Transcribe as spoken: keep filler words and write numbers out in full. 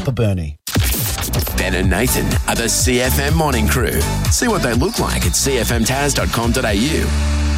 Upper Burnie. Ben and Nathan are the C F M Morning Crew. See what they look like at c f m taz dot com dot a u.